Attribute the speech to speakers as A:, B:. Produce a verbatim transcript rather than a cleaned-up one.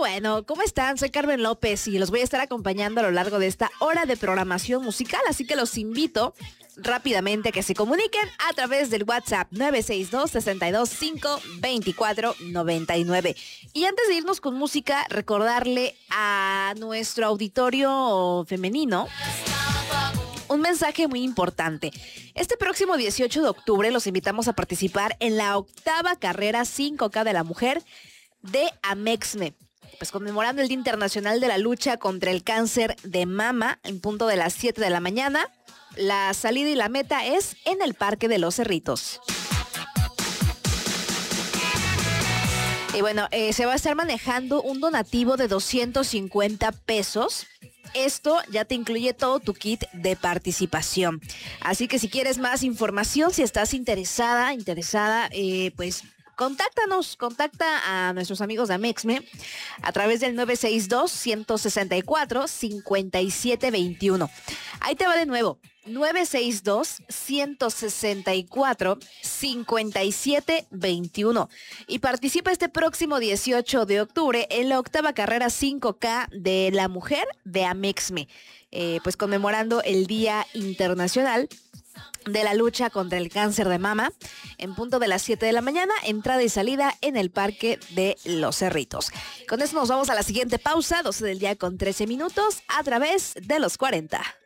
A: bueno, ¿cómo están? Soy Carmen López y los voy a estar acompañando a lo largo de esta hora de programación musical, así que los invito rápidamente a que se comuniquen a través del WhatsApp nueve seis dos, seis dos cinco, dos cuatro nueve nueve. Y antes de irnos con música, recordarle a nuestro auditorio femenino un mensaje muy importante. Este próximo dieciocho de octubre los invitamos a participar en la octava carrera cinco K de la mujer de Amexme, pues conmemorando el Día Internacional de la Lucha contra el Cáncer de Mama en punto de las siete de la mañana. La salida y la meta es en el Parque de los Cerritos. Y bueno, eh, se va a estar manejando un donativo de doscientos cincuenta pesos. Esto ya te incluye todo tu kit de participación. Así que si quieres más información, si estás interesada, interesada, eh, pues contáctanos, contacta a nuestros amigos de Amexme a través del nueve seis dos, uno seis cuatro, cinco siete dos uno. Ahí te va de nuevo, nueve seis dos, uno seis cuatro, cinco siete dos uno. Y participa este próximo dieciocho de octubre en la octava carrera cinco K de la mujer de Amexme, eh, pues conmemorando el Día Internacional de la Lucha contra el Cáncer de Mama en punto de las siete de la mañana, entrada y salida en el Parque de los Cerritos. Con eso nos vamos a la siguiente pausa, doce del día con trece minutos, a través de los cuarenta.